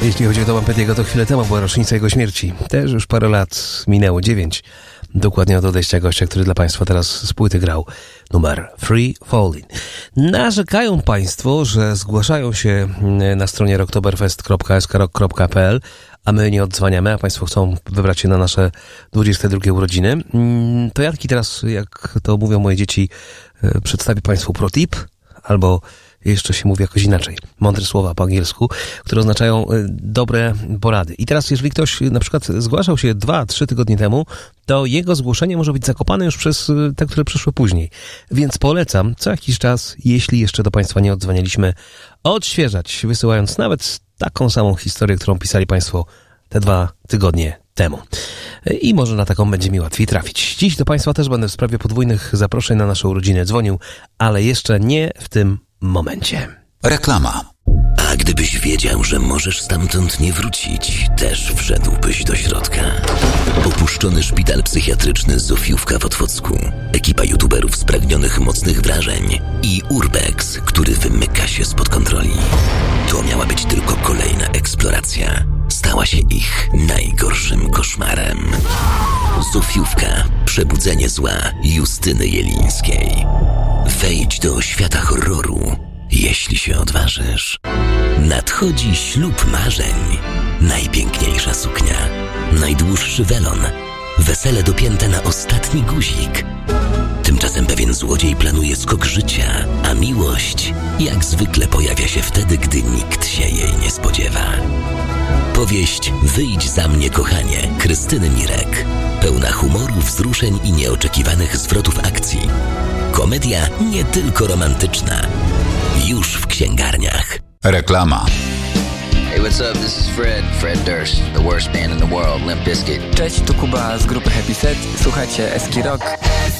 Jeśli chodzi o Toma Petty'ego, to chwilę temu była rocznica jego śmierci. Też już parę lat minęło, 9. Dokładnie od odejścia gościa, który dla Państwa teraz z płyty grał numer Free Fallin'. Narzekają Państwo, że zgłaszają się na stronie rocktoberfest.skrock.pl, a my nie odzwaniamy, a Państwo chcą wybrać się na nasze 22 urodziny. To ja teraz, jak to mówią moje dzieci, przedstawię Państwu protip, albo jeszcze się mówi jakoś inaczej. Mądre słowa po angielsku, które oznaczają dobre porady. I teraz, jeżeli ktoś na przykład zgłaszał się 2-3 tygodnie temu, to jego zgłoszenie może być zakopane już przez te, które przyszły później. Więc polecam co jakiś czas, jeśli jeszcze do Państwa nie odzwanialiśmy, odświeżać, wysyłając nawet taką samą historię, którą pisali Państwo te 2 tygodnie temu. I może na taką będzie mi łatwiej trafić. Dziś do Państwa też będę w sprawie podwójnych zaproszeń na nasze urodziny dzwonił, ale jeszcze nie w tym momencie. Reklama. A gdybyś wiedział, że możesz stamtąd nie wrócić, też wszedłbyś do środka. Opuszczony szpital psychiatryczny Zofiówka w Otwocku, ekipa youtuberów spragnionych mocnych wrażeń i Urbex, który wymyka się spod kontroli. To miała być tylko kolejna eksploracja. Stała się ich najgorszym koszmarem. Zofiówka. Przebudzenie zła Justyny Jelińskiej. Wejdź do świata horroru, jeśli się odważysz. Nadchodzi ślub marzeń. Najpiękniejsza suknia. Najdłuższy welon. Wesele dopięte na ostatni guzik. Tymczasem pewien złodziej planuje skok życia, a miłość jak zwykle pojawia się wtedy, gdy nikt się jej nie spodziewa. Powieść Wyjdź za mnie, kochanie, Krystyny Mirek. Pełna humoru, wzruszeń i nieoczekiwanych zwrotów akcji. Komedia nie tylko romantyczna. Już w księgarniach. Reklama. Hey, what's up? This is Fred Durst, the worst band in the world, Limp Bizkit. Cześć, tu Kuba z grupy Happy Set. Słuchajcie Eski Rock.